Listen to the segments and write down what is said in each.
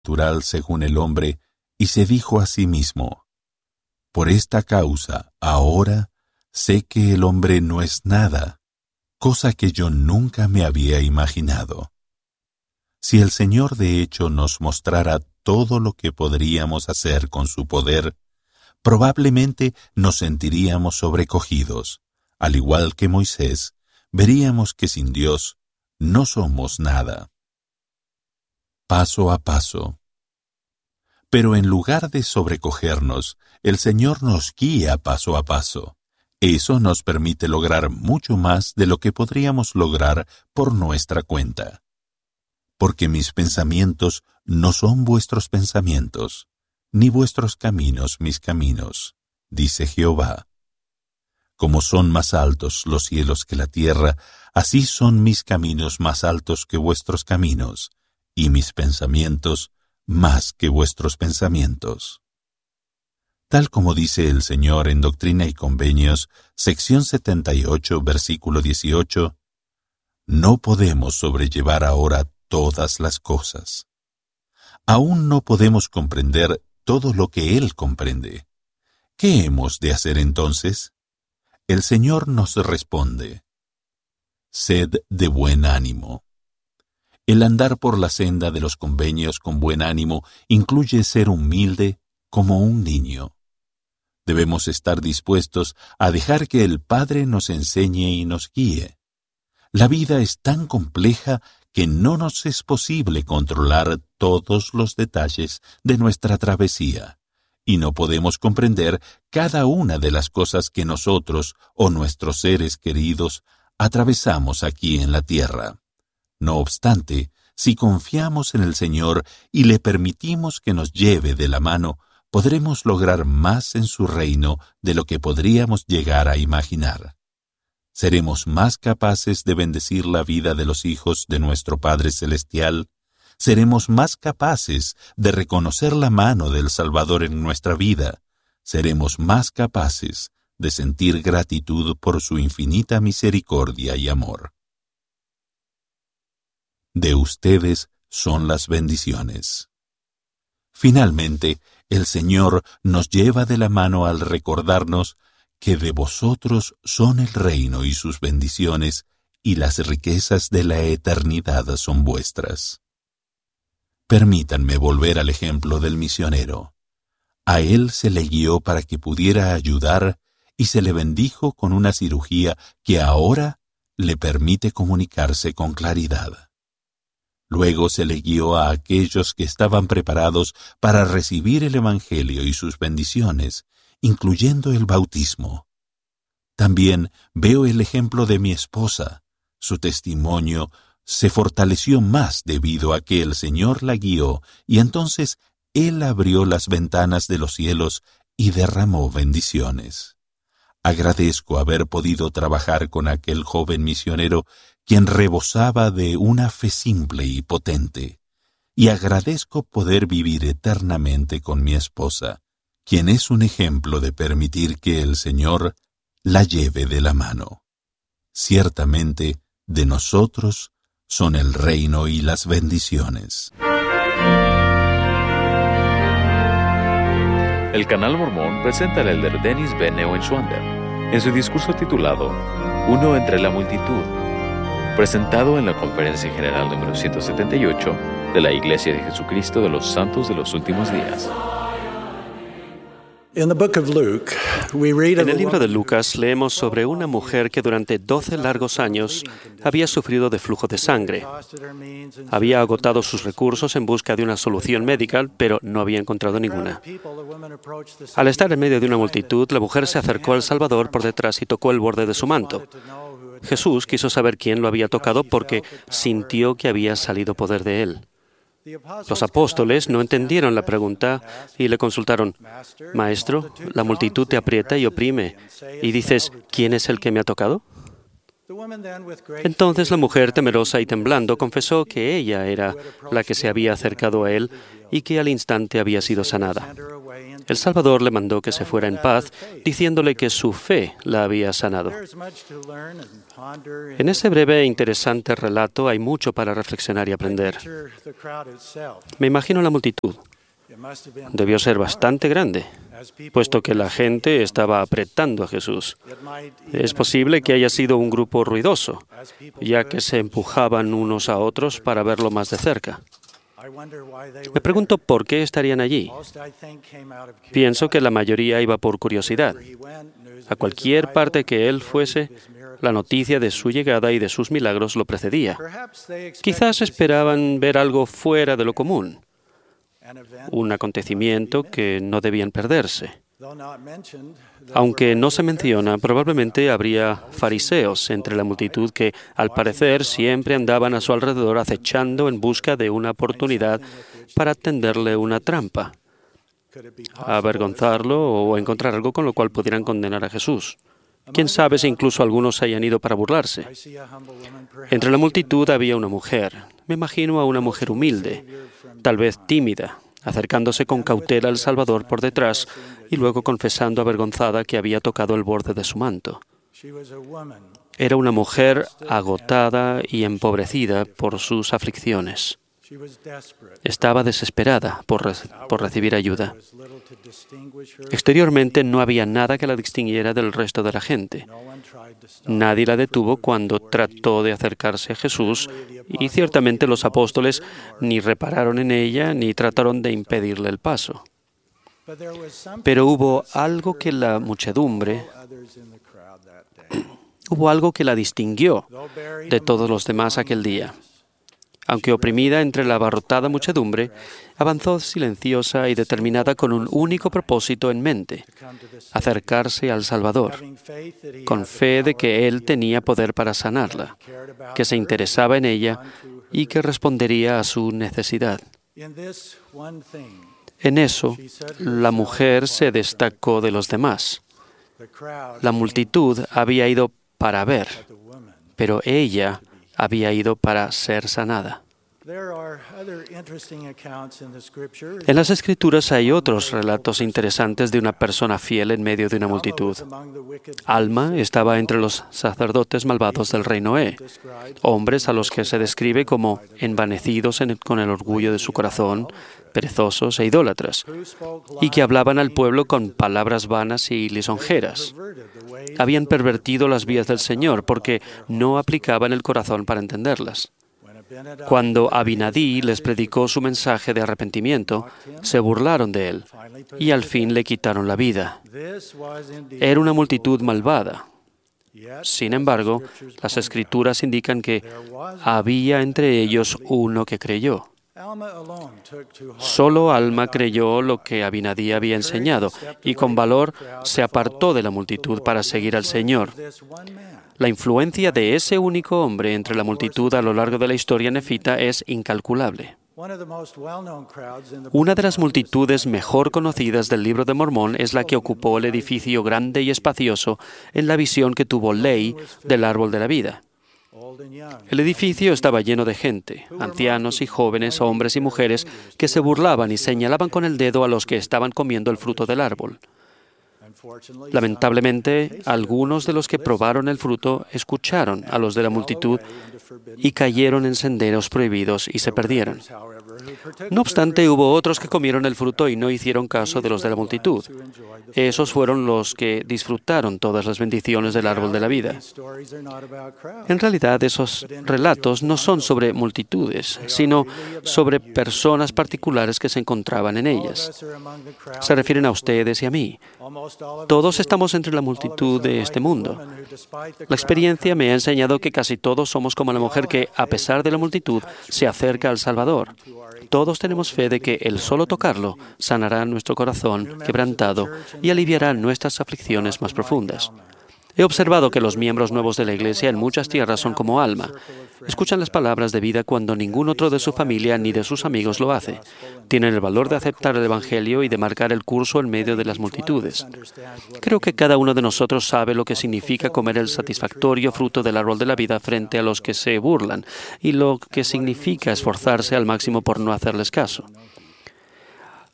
natural según el hombre, y se dijo a sí mismo: por esta causa, ahora sé que el hombre no es nada, cosa que yo nunca me había imaginado. Si el Señor de hecho nos mostrara todo lo que podríamos hacer con su poder, probablemente nos sentiríamos sobrecogidos. Al igual que Moisés, veríamos que sin Dios no somos nada. Paso a paso. Pero en lugar de sobrecogernos, el Señor nos guía paso a paso. Eso nos permite lograr mucho más de lo que podríamos lograr por nuestra cuenta. Porque mis pensamientos no son vuestros pensamientos, ni vuestros caminos mis caminos, dice Jehová. Como son más altos los cielos que la tierra, así son mis caminos más altos que vuestros caminos, y mis pensamientos más que vuestros pensamientos. Tal como dice el Señor en Doctrina y Convenios, sección 78, versículo 18, no podemos sobrellevar ahora todas las cosas. Aún no podemos comprender todo lo que Él comprende. ¿Qué hemos de hacer entonces? El Señor nos responde: sed de buen ánimo. El andar por la senda de los convenios con buen ánimo incluye ser humilde como un niño. Debemos estar dispuestos a dejar que el Padre nos enseñe y nos guíe. La vida es tan compleja que no nos es posible controlar todos los detalles de nuestra travesía, y no podemos comprender cada una de las cosas que nosotros o nuestros seres queridos atravesamos aquí en la tierra. No obstante, si confiamos en el Señor y le permitimos que nos lleve de la mano, podremos lograr más en su reino de lo que podríamos llegar a imaginar. Seremos más capaces de bendecir la vida de los hijos de nuestro Padre Celestial. Seremos más capaces de reconocer la mano del Salvador en nuestra vida. Seremos más capaces de sentir gratitud por su infinita misericordia y amor. De ustedes son las bendiciones. Finalmente, el Señor nos lleva de la mano al recordarnos que de vosotros son el reino y sus bendiciones, y las riquezas de la eternidad son vuestras. Permítanme volver al ejemplo del misionero. A él se le guió para que pudiera ayudar y se le bendijo con una cirugía que ahora le permite comunicarse con claridad. Luego se le guió a aquellos que estaban preparados para recibir el Evangelio y sus bendiciones, incluyendo el bautismo. También veo el ejemplo de mi esposa. Su testimonio se fortaleció más debido a que el Señor la guió, y entonces Él abrió las ventanas de los cielos y derramó bendiciones. Agradezco haber podido trabajar con aquel joven misionero quien rebosaba de una fe simple y potente, y agradezco poder vivir eternamente con mi esposa, quien es un ejemplo de permitir que el Señor la lleve de la mano. Ciertamente, de nosotros son el reino y las bendiciones. El Canal Mormón presenta al elder Dennis B. Neuenschwander en su discurso titulado Uno entre la multitud, presentado en la Conferencia General número 178 de la Iglesia de Jesucristo de los Santos de los Últimos Días. En el libro de Lucas leemos sobre una mujer que durante 12 largos años había sufrido de flujo de sangre. Había agotado sus recursos en busca de una solución médica, pero no había encontrado ninguna. Al estar en medio de una multitud, la mujer se acercó al Salvador por detrás y tocó el borde de su manto. Jesús quiso saber quién lo había tocado porque sintió que había salido poder de él. Los apóstoles no entendieron la pregunta y le consultaron: Maestro, la multitud te aprieta y oprime, y dices, ¿quién es el que me ha tocado? Entonces la mujer, temerosa y temblando, confesó que ella era la que se había acercado a él y que al instante había sido sanada. El Salvador le mandó que se fuera en paz, diciéndole que su fe la había sanado. En ese breve e interesante relato hay mucho para reflexionar y aprender. Me imagino la multitud. Debió ser bastante grande, puesto que la gente estaba apretando a Jesús. Es posible que haya sido un grupo ruidoso, ya que se empujaban unos a otros para verlo más de cerca. Me pregunto por qué estarían allí. Pienso que la mayoría iba por curiosidad. A cualquier parte que él fuese, la noticia de su llegada y de sus milagros lo precedía. Quizás esperaban ver algo fuera de lo común, un acontecimiento que no debían perderse. Aunque no se menciona, probablemente habría fariseos entre la multitud que, al parecer, siempre andaban a su alrededor acechando en busca de una oportunidad para tenderle una trampa, avergonzarlo o encontrar algo con lo cual pudieran condenar a Jesús. Quién sabe si incluso algunos hayan ido para burlarse. Entre la multitud había una mujer. Me imagino a una mujer humilde, tal vez tímida, acercándose con cautela al Salvador por detrás y luego confesando avergonzada que había tocado el borde de su manto. Era una mujer agotada y empobrecida por sus aflicciones. Estaba desesperada por recibir ayuda. Exteriormente no había nada que la distinguiera del resto de la gente. Nadie la detuvo cuando trató de acercarse a Jesús y ciertamente los apóstoles ni repararon en ella ni trataron de impedirle el paso. Pero hubo algo que la distinguió de todos los demás aquel día. Aunque oprimida entre la abarrotada muchedumbre, avanzó silenciosa y determinada con un único propósito en mente: acercarse al Salvador, con fe de que Él tenía poder para sanarla, que se interesaba en ella y que respondería a su necesidad. En eso, la mujer se destacó de los demás. La multitud había ido para ver, pero ella había ido para ser sanada. En las Escrituras hay otros relatos interesantes de una persona fiel en medio de una multitud. Alma estaba entre los sacerdotes malvados del rey Noé, hombres a los que se describe como envanecidos con el orgullo de su corazón, perezosos e idólatras, y que hablaban al pueblo con palabras vanas y lisonjeras. Habían pervertido las vías del Señor porque no aplicaban el corazón para entenderlas. Cuando Abinadí les predicó su mensaje de arrepentimiento, se burlaron de él y al fin le quitaron la vida. Era una multitud malvada. Sin embargo, las Escrituras indican que había entre ellos uno que creyó. Solo Alma creyó lo que Abinadí había enseñado y con valor se apartó de la multitud para seguir al Señor. La influencia de ese único hombre entre la multitud a lo largo de la historia nefita es incalculable. Una de las multitudes mejor conocidas del Libro de Mormón es la que ocupó el edificio grande y espacioso en la visión que tuvo Lehi del árbol de la vida. El edificio estaba lleno de gente, ancianos y jóvenes, hombres y mujeres, que se burlaban y señalaban con el dedo a los que estaban comiendo el fruto del árbol. Lamentablemente, algunos de los que probaron el fruto escucharon a los de la multitud y cayeron en senderos prohibidos y se perdieron. No obstante, hubo otros que comieron el fruto y no hicieron caso de los de la multitud. Esos fueron los que disfrutaron todas las bendiciones del árbol de la vida. En realidad, esos relatos no son sobre multitudes, sino sobre personas particulares que se encontraban en ellas. Se refieren a ustedes y a mí. Todos estamos entre la multitud de este mundo. La experiencia me ha enseñado que casi todos somos como la mujer que, a pesar de la multitud, se acerca al Salvador. Todos tenemos fe de que el solo tocarlo sanará nuestro corazón quebrantado y aliviará nuestras aflicciones más profundas. He observado que los miembros nuevos de la Iglesia en muchas tierras son como Alma. Escuchan las palabras de vida cuando ningún otro de su familia ni de sus amigos lo hace. Tienen el valor de aceptar el Evangelio y de marcar el curso en medio de las multitudes. Creo que cada uno de nosotros sabe lo que significa comer el satisfactorio fruto del árbol de la vida frente a los que se burlan y lo que significa esforzarse al máximo por no hacerles caso.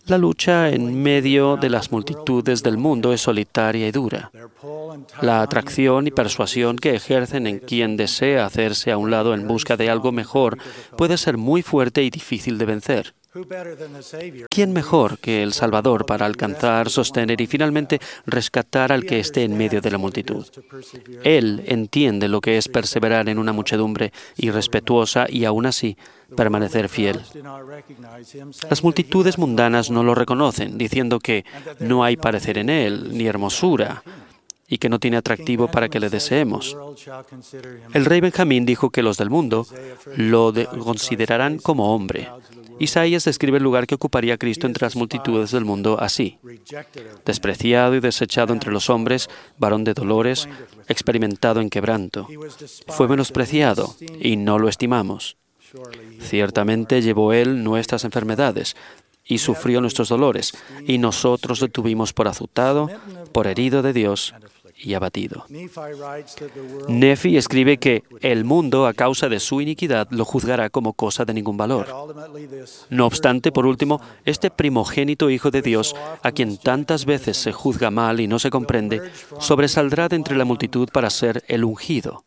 La lucha en medio de las multitudes del mundo es solitaria y dura. La atracción y persuasión que ejercen en quien desea hacerse a un lado en busca de algo mejor puede ser muy fuerte y difícil de vencer. ¿Quién mejor que el Salvador para alcanzar, sostener y finalmente rescatar al que esté en medio de la multitud? Él entiende lo que es perseverar en una muchedumbre irrespetuosa y aún así permanecer fiel. Las multitudes mundanas no lo reconocen, diciendo que no hay parecer en él, ni hermosura, y que no tiene atractivo para que le deseemos. El rey Benjamín dijo que los del mundo lo considerarán como hombre. Isaías describe el lugar que ocuparía Cristo entre las multitudes del mundo así: despreciado y desechado entre los hombres, varón de dolores, experimentado en quebranto. Fue menospreciado y no lo estimamos. Ciertamente llevó Él nuestras enfermedades y sufrió nuestros dolores, y nosotros lo tuvimos por azotado, por herido de Dios y abatido. Nefi escribe que el mundo, a causa de su iniquidad, lo juzgará como cosa de ningún valor. No obstante, por último, este primogénito Hijo de Dios, a quien tantas veces se juzga mal y no se comprende, sobresaldrá de entre la multitud para ser el ungido,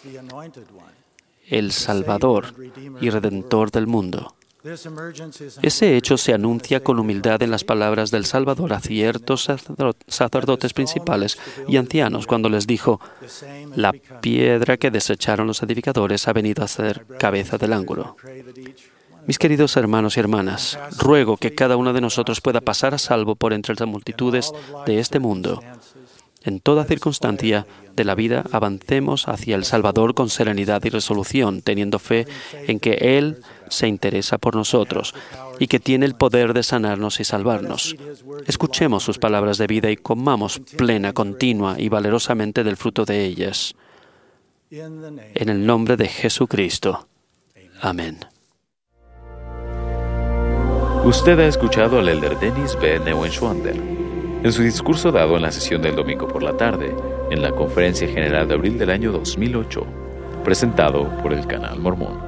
el Salvador y Redentor del mundo. Ese hecho se anuncia con humildad en las palabras del Salvador a ciertos sacerdotes principales y ancianos cuando les dijo: la piedra que desecharon los edificadores ha venido a ser cabeza del ángulo. Mis queridos hermanos y hermanas, ruego que cada uno de nosotros pueda pasar a salvo por entre las multitudes de este mundo. En toda circunstancia de la vida avancemos hacia el Salvador con serenidad y resolución, teniendo fe en que Él se interesa por nosotros y que tiene el poder de sanarnos y salvarnos. Escuchemos sus palabras de vida y comamos plena, continua y valerosamente del fruto de ellas. En el nombre de Jesucristo. Amén. Usted ha escuchado al elder Dennis B. Neuenschwander en su discurso dado en la sesión del domingo por la tarde, en la Conferencia General de abril del año 2008, presentado por el Canal Mormón.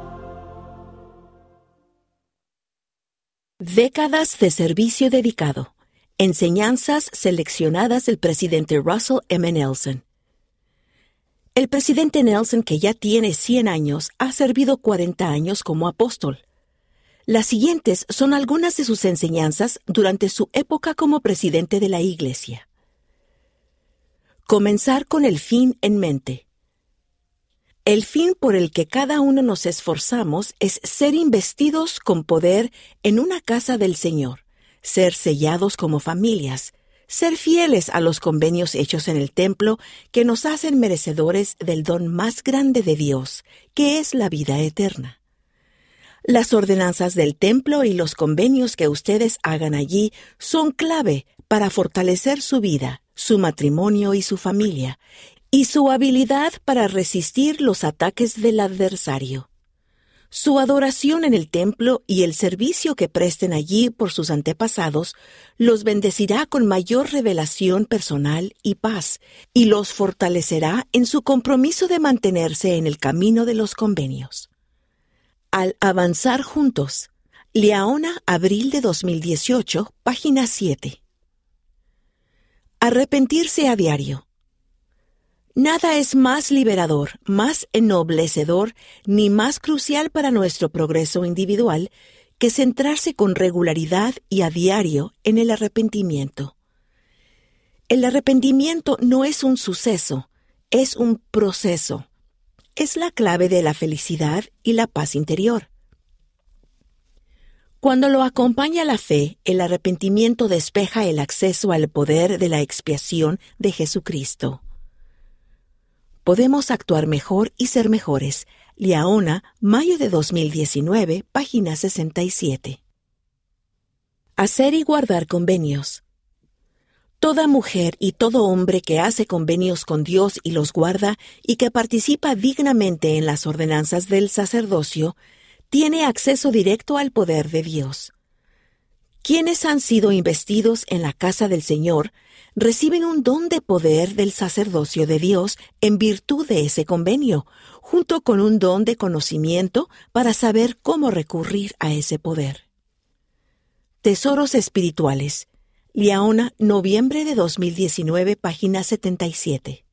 Décadas de servicio dedicado. Enseñanzas seleccionadas del presidente Russell M. Nelson. El presidente Nelson, que ya tiene 100 años, ha servido 40 años como apóstol. Las siguientes son algunas de sus enseñanzas durante su época como presidente de la Iglesia. Comenzar con el fin en mente. El fin por el que cada uno nos esforzamos es ser investidos con poder en una casa del Señor, ser sellados como familias, ser fieles a los convenios hechos en el templo que nos hacen merecedores del don más grande de Dios, que es la vida eterna. Las ordenanzas del templo y los convenios que ustedes hagan allí son clave para fortalecer su vida, su matrimonio y su familia, y su habilidad para resistir los ataques del adversario. Su adoración en el templo y el servicio que presten allí por sus antepasados los bendecirá con mayor revelación personal y paz, y los fortalecerá en su compromiso de mantenerse en el camino de los convenios. Al avanzar juntos. Liaona, abril de 2018, página 7. Arrepentirse a diario. Nada es más liberador, más ennoblecedor, ni más crucial para nuestro progreso individual que centrarse con regularidad y a diario en el arrepentimiento. El arrepentimiento no es un suceso, es un proceso. Es la clave de la felicidad y la paz interior. Cuando lo acompaña la fe, el arrepentimiento despeja el acceso al poder de la expiación de Jesucristo. Podemos actuar mejor y ser mejores. Liaona, mayo de 2019, página 67. Hacer y guardar convenios. Toda mujer y todo hombre que hace convenios con Dios y los guarda y que participa dignamente en las ordenanzas del sacerdocio, tiene acceso directo al poder de Dios. Quienes han sido investidos en la casa del Señor reciben un don de poder del sacerdocio de Dios en virtud de ese convenio, junto con un don de conocimiento para saber cómo recurrir a ese poder. Tesoros espirituales. Liaona, noviembre de 2019, página 77.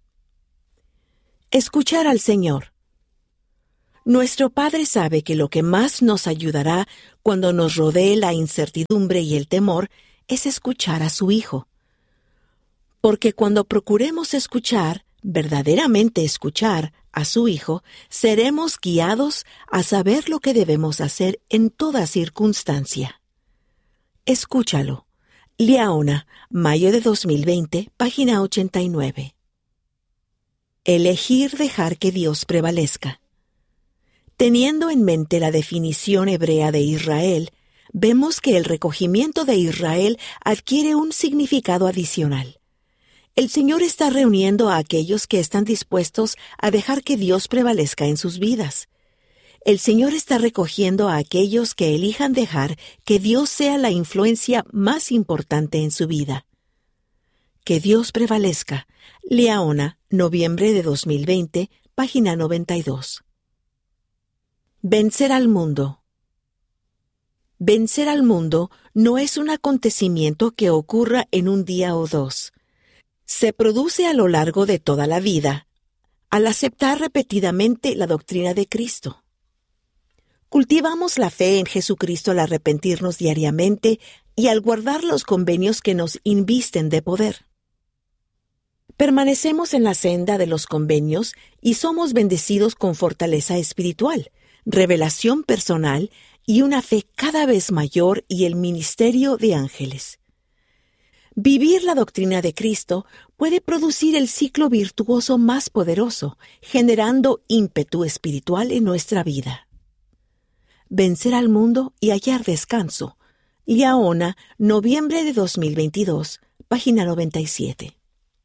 Escuchar al Señor. Nuestro Padre sabe que lo que más nos ayudará cuando nos rodee la incertidumbre y el temor es escuchar a su Hijo. Porque cuando procuremos escuchar, verdaderamente escuchar a su Hijo, seremos guiados a saber lo que debemos hacer en toda circunstancia. Escúchalo. Liaona, mayo de 2020, página 89. Elegir dejar que Dios prevalezca. Teniendo en mente la definición hebrea de Israel, vemos que el recogimiento de Israel adquiere un significado adicional. El Señor está reuniendo a aquellos que están dispuestos a dejar que Dios prevalezca en sus vidas. El Señor está recogiendo a aquellos que elijan dejar que Dios sea la influencia más importante en su vida. Que Dios prevalezca. Liaona, noviembre de 2020, página 92. Vencer al mundo. Vencer al mundo no es un acontecimiento que ocurra en un día o dos. Se produce a lo largo de toda la vida, al aceptar repetidamente la doctrina de Cristo. Cultivamos la fe en Jesucristo al arrepentirnos diariamente y al guardar los convenios que nos invisten de poder. Permanecemos en la senda de los convenios y somos bendecidos con fortaleza espiritual, revelación personal y una fe cada vez mayor y el ministerio de ángeles. Vivir la doctrina de Cristo puede producir el ciclo virtuoso más poderoso, generando ímpetu espiritual en nuestra vida. Vencer al mundo y hallar descanso. Liaona, noviembre de 2022, página 97.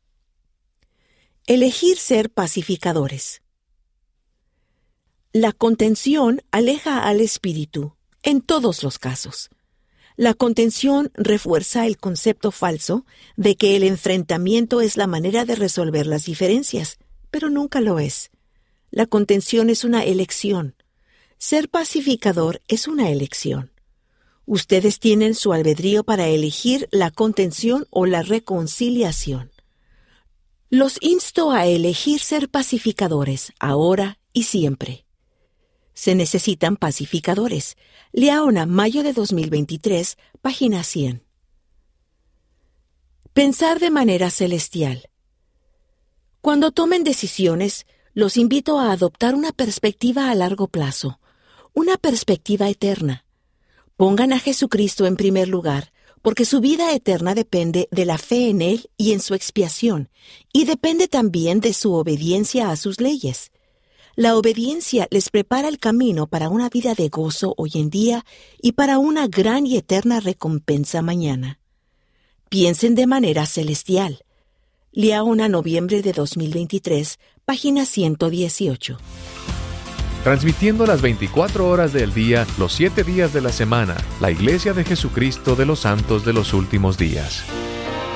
Elegir ser pacificadores. La contención aleja al espíritu, en todos los casos. La contención refuerza el concepto falso de que el enfrentamiento es la manera de resolver las diferencias, pero nunca lo es. La contención es una elección. Ser pacificador es una elección. Ustedes tienen su albedrío para elegir la contención o la reconciliación. Los insto a elegir ser pacificadores, ahora y siempre. Se necesitan pacificadores. Liaona, mayo de 2023, página 100. Pensar de manera celestial. Cuando tomen decisiones, los invito a adoptar una perspectiva a largo plazo, una perspectiva eterna. Pongan a Jesucristo en primer lugar, porque su vida eterna depende de la fe en Él y en su expiación, y depende también de su obediencia a sus leyes. La obediencia les prepara el camino para una vida de gozo hoy en día y para una gran y eterna recompensa mañana. Piensen de manera celestial. Liaona, noviembre de 2023, página 118. Transmitiendo las 24 horas del día, los 7 días de la semana, la Iglesia de Jesucristo de los Santos de los Últimos Días.